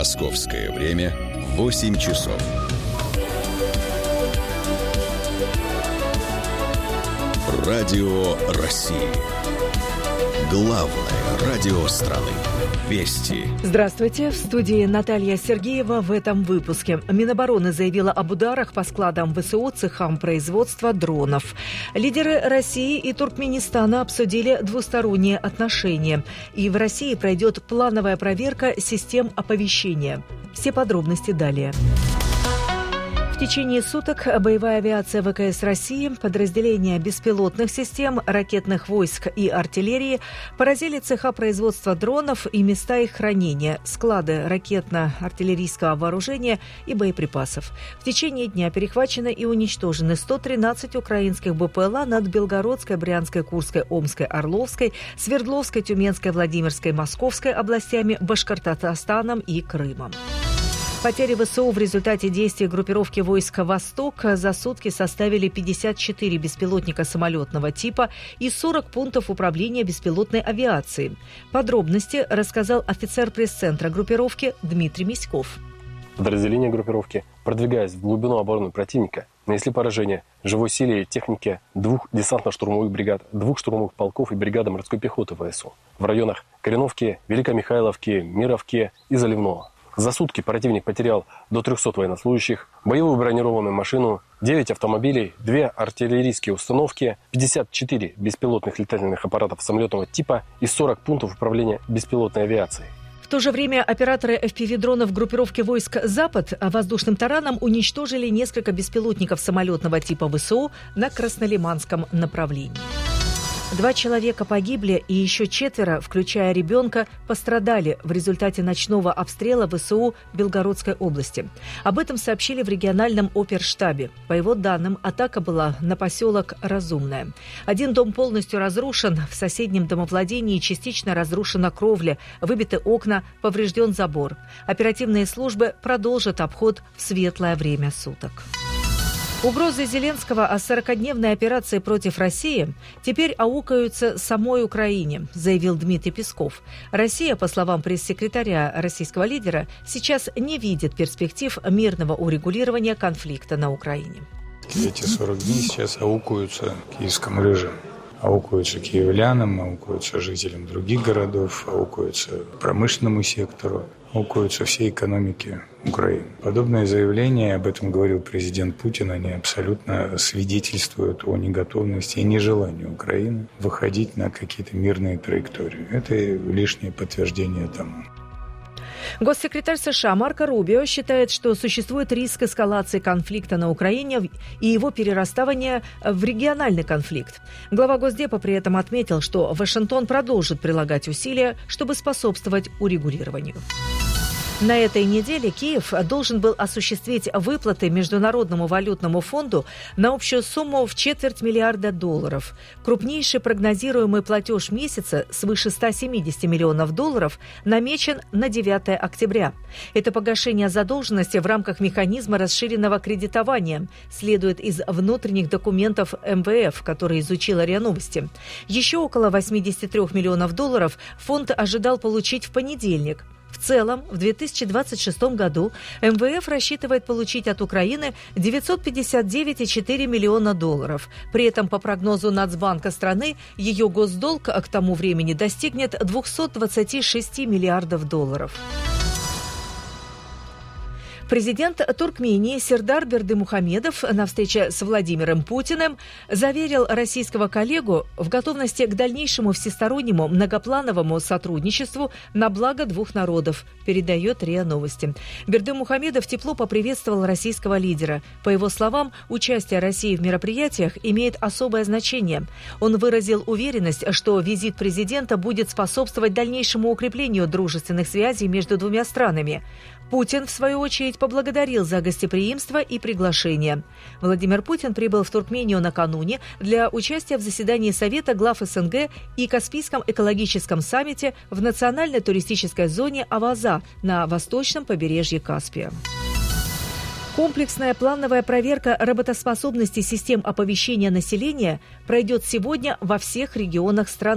Московское время 8 часов. Радио России. Главное радио страны. Вести. Здравствуйте. В студии Наталья Сергеева. В этом выпуске Минобороны заявила об ударах по складам ВСУ, цехам производства дронов. Лидеры России и Туркменистана обсудили двусторонние отношения. И в России пройдет плановая проверка систем оповещения. Все подробности далее. В течение суток боевая авиация ВКС России, подразделения беспилотных систем, ракетных войск и артиллерии поразили цеха производства дронов и места их хранения, склады ракетно-артиллерийского вооружения и боеприпасов. В течение дня перехвачены и уничтожены 113 украинских БПЛА над Белгородской, Брянской, Курской, Омской, Орловской, Свердловской, Тюменской, Владимирской, Московской областями, Башкортостаном и Крымом. Потери ВСУ в результате действий группировки войск «Восток» за сутки составили 54 беспилотника самолетного типа и 40 пунктов управления беспилотной авиацией. Подробности рассказал офицер пресс-центра группировки Дмитрий Миськов. Подразделения группировки, продвигаясь в глубину обороны противника, нанесли поражение живой силе и технике 2 десантно-штурмовых бригад, 2 штурмовых полков и бригады морской пехоты ВСУ в районах Кореновки, Великомихайловки, Мировки и Заливного. За сутки противник потерял до 300 военнослужащих, боевую бронированную машину, 9 автомобилей, 2 артиллерийские установки, 54 беспилотных летательных аппаратов самолетного типа и 40 пунктов управления беспилотной авиацией. В то же время операторы FPV-дронов группировки войск «Запад» воздушным тараном уничтожили несколько беспилотников самолетного типа ВСУ на Краснолиманском направлении. 2 человека погибли и еще 4, включая ребенка, пострадали в результате ночного обстрела ВСУ Белгородской области. Об этом сообщили в региональном оперштабе. По его данным, атака была на поселок Разумное. Один дом полностью разрушен, в соседнем домовладении частично разрушена кровля, выбиты окна, поврежден забор. Оперативные службы продолжат обход в светлое время суток. Угрозы Зеленского о 40-дневной операции против России теперь аукаются самой Украине, заявил Дмитрий Песков. Россия, по словам пресс-секретаря российского лидера, сейчас не видит перспектив мирного урегулирования конфликта на Украине. Эти 40 дней сейчас аукаются киевскому режиму. Аукаются киевлянам, аукаются жителям других городов, аукаются промышленному сектору, аукаются всей экономике Украины. Подобные заявления, об этом говорил президент Путин, они абсолютно свидетельствуют о неготовности и нежелании Украины выходить на какие-то мирные траектории. Это лишнее подтверждение тому. Госсекретарь США Марко Рубио считает, что существует риск эскалации конфликта на Украине и его перерастания в региональный конфликт. Глава Госдепа при этом отметил, что Вашингтон продолжит прилагать усилия, чтобы способствовать урегулированию. На этой неделе Киев должен был осуществить выплаты Международному валютному фонду на общую сумму в $250 миллиарда. Крупнейший прогнозируемый платеж месяца свыше $170 миллионов намечен на 9 октября. Это погашение задолженности в рамках механизма расширенного кредитования, следует из внутренних документов МВФ, которые изучила РИА Новости. Еще около $83 миллионов фонд ожидал получить в понедельник. В целом, в 2026 году МВФ рассчитывает получить от Украины $959,4 миллиона. При этом, по прогнозу Нацбанка страны, ее госдолг к тому времени достигнет $226 миллиардов. Президент Туркмении Сердар Бердымухамедов на встрече с Владимиром Путиным заверил российского коллегу в готовности к дальнейшему всестороннему многоплановому сотрудничеству на благо двух народов, передает РИА Новости. Бердымухамедов тепло поприветствовал российского лидера. По его словам, участие России в мероприятиях имеет особое значение. Он выразил уверенность, что визит президента будет способствовать дальнейшему укреплению дружественных связей между двумя странами. Путин, в свою очередь, поблагодарил за гостеприимство и приглашение. Владимир Путин прибыл в Туркмению накануне для участия в заседании Совета глав СНГ и Каспийском экологическом саммите в национальной туристической зоне Аваза на восточном побережье Каспия. Комплексная плановая проверка работоспособности систем оповещения населения пройдет сегодня во всех регионах страны.